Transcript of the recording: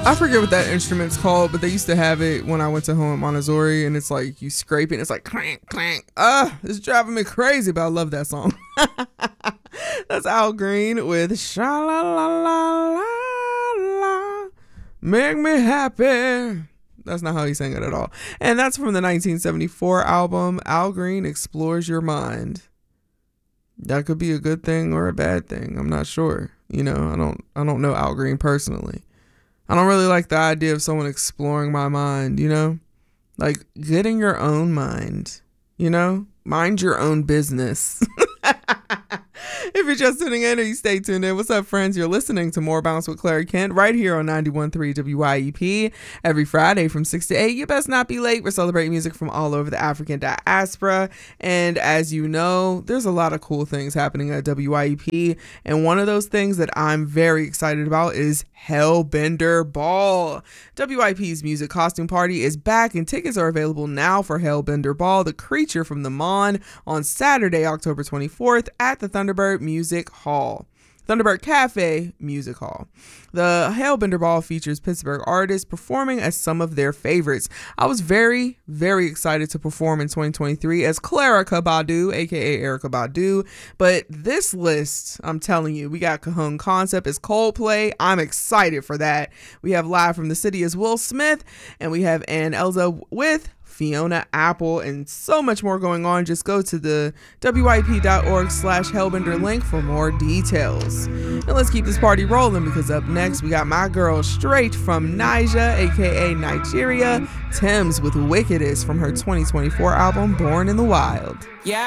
I forget what that instrument's called, but they used to have it when I went to home at Montessori, and it's like you scrape it and it's like clank, clank. It's driving me crazy, but I love that song. That's Al Green with Sha La La La La La. Make me happy. That's not how he sang it at all. And that's from the 1974 album, Al Green Explores Your Mind. That could be a good thing or a bad thing. I'm not sure. You know, I don't know Al Green personally. I don't really like the idea of someone exploring my mind, you know? Like, get in your own mind, you know? Mind your own business. If you're just tuning in or you stay tuned in, what's up, friends? You're listening to More Bounce with Clary Kent right here on 91.3 WYEP every Friday from 6 to 8. You best not be late. We're celebrating music from all over the African diaspora. And as you know, there's a lot of cool things happening at WYEP. And one of those things that I'm very excited about is Hellbender Ball. WYP's music costume party is back and tickets are available now for Hellbender Ball, the creature from the Mon, on Saturday, October 24th at the Thunderbird Music Hall. Thunderbird Cafe Music Hall. The Hellbender Ball features Pittsburgh artists performing as some of their favorites. I was very, very excited to perform in 2023 as Clarica Badu, aka Erykah Badu. But this list, I'm telling you, we got Cajon Concept as Coldplay. I'm excited for that. We have Live from the City as Will Smith, and we have Ann Elza with Fiona Apple, and so much more going on. Just go to the wyp.org/Hellbender link for more details. And let's keep this party rolling, because up next we got my girl straight from Niger, aka Nigeria, Tems with Wickedest from her 2024 album Born in the Wild. Yeah.